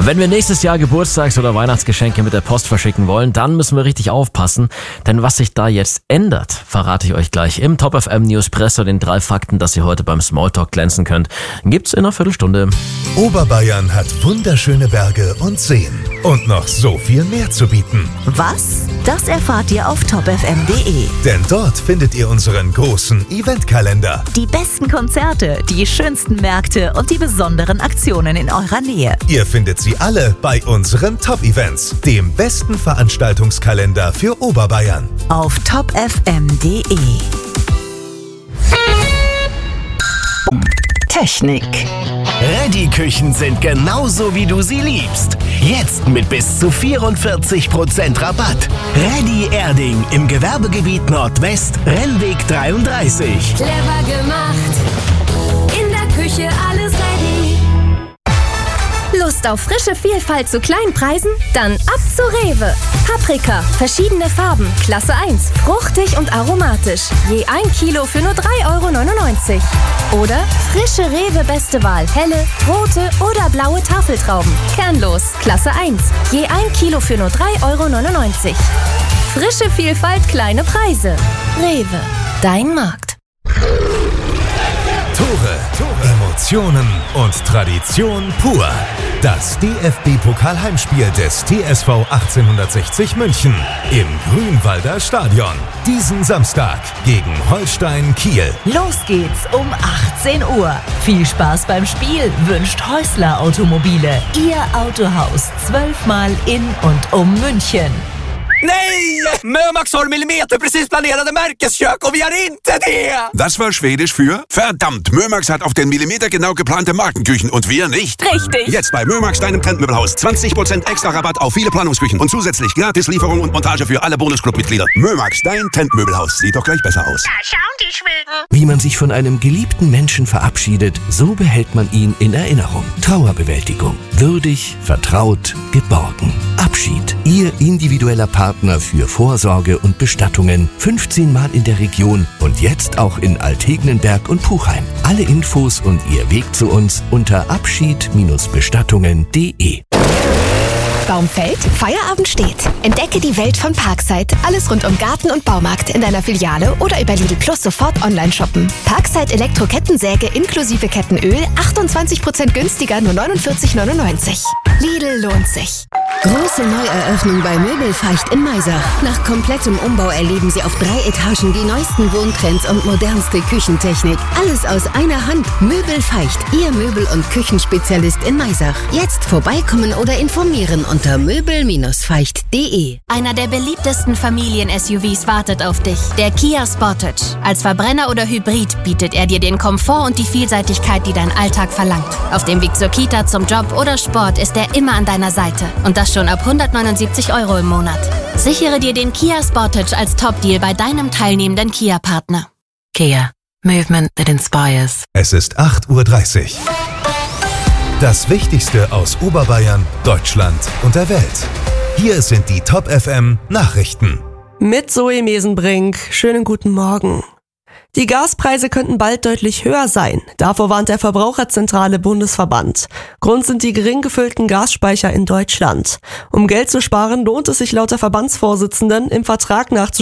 Wenn wir nächstes Jahr Geburtstags- oder Weihnachtsgeschenke mit der Post verschicken wollen, dann müssen wir richtig aufpassen. Denn was sich da jetzt ändert, verrate ich euch gleich im Top FM Newspresso. Den 3 Fakten, dass ihr heute beim Smalltalk glänzen könnt, gibt's in einer Viertelstunde. Oberbayern hat wunderschöne Berge und Seen und noch so viel mehr zu bieten. Was? Das erfahrt ihr auf topfm.de. Denn dort findet ihr unseren großen Eventkalender. Die besten Konzerte, die schönsten Märkte und die besonderen Aktionen in eurer Nähe. Ihr findet sie alle bei unseren Top-Events, dem besten Veranstaltungskalender für Oberbayern. Auf topfm.de. Technik. Ready-Küchen sind genauso, wie du sie liebst. Jetzt mit bis zu 44% Rabatt. Ready Erding im Gewerbegebiet Nordwest, Rennweg 33. Clever gemacht. In der Küche alles ready. Lust auf frische Vielfalt zu kleinen Preisen? Dann ab zu Rewe. Paprika, verschiedene Farben, Klasse 1, fruchtig und aromatisch. Je 1 Kilo für nur 3,99 €. Oder frische Rewe Beste Wahl, helle, rote oder blaue Tafeltrauben. Kernlos, Klasse 1, je 1 Kilo für nur 3,99 €. Frische Vielfalt, kleine Preise. Rewe, dein Markt. Tore, Emotionen und Tradition pur. Das DFB-Pokalheimspiel des TSV 1860 München im Grünwalder Stadion. Diesen Samstag gegen Holstein Kiel. Los geht's um 18 Uhr. Viel Spaß beim Spiel wünscht Häusler Automobile. Ihr Autohaus 12-mal in und um München. Nej! Mömax har millimeterprecis planerade märkeskök och vi har inte det! Das war Schwedisch für verdammt, Mömax hat auf den Millimeter genau geplante Markenküchen und wir nicht. Richtig. Jetzt bei Mömax, deinem Trendmöbelhaus. 20% extra Rabatt auf viele Planungsküchen und zusätzlich gratis Lieferung und Montage für alle Bonusclub-Mitglieder. Mömax, dein Trendmöbelhaus. Sieht doch gleich besser aus. Da schauen die Schweden. Wie man sich von einem geliebten Menschen verabschiedet, so behält man ihn in Erinnerung. Trauerbewältigung. Würdig, vertraut, geborgen. Abschied. Ihr individueller Partner für Vorsorge und Bestattungen. 15-mal in der Region und jetzt auch in Altegnenberg und Puchheim. Alle Infos und Ihr Weg zu uns unter abschied-bestattungen.de. Baum fällt, Feierabend steht. Entdecke die Welt von Parkside. Alles rund um Garten und Baumarkt in deiner Filiale oder über Lidl Plus sofort online shoppen. Parkside Elektro-Kettensäge inklusive Kettenöl 28% günstiger, nur 49,99 €. Lidl lohnt sich. Große Neueröffnung bei Möbelfeicht in Maisach. Nach komplettem Umbau erleben Sie auf 3 Etagen die neuesten Wohntrends und modernste Küchentechnik. Alles aus einer Hand. Möbelfeicht, Ihr Möbel- und Küchenspezialist in Maisach. Jetzt vorbeikommen oder informieren unter möbel-feicht.de. Einer der beliebtesten Familien-SUVs wartet auf dich. Der Kia Sportage. Als Verbrenner oder Hybrid bietet er dir den Komfort und die Vielseitigkeit, die dein Alltag verlangt. Auf dem Weg zur Kita, zum Job oder Sport ist er immer an deiner Seite. Und das schon ab 179 € im Monat. Sichere dir den Kia Sportage als Top-Deal bei deinem teilnehmenden Kia-Partner. Kia. Movement that inspires. Es ist 8:30 Uhr. Das Wichtigste aus Oberbayern, Deutschland und der Welt. Hier sind die Top FM Nachrichten. Mit Zoe Mesenbrink. Schönen guten Morgen. Die Gaspreise könnten bald deutlich höher sein. Davor warnt der Verbraucherzentrale Bundesverband. Grund sind die gering gefüllten Gasspeicher in Deutschland. Um Geld zu sparen, lohnt es sich laut der Verbandsvorsitzenden, im Vertrag nachzuschauen,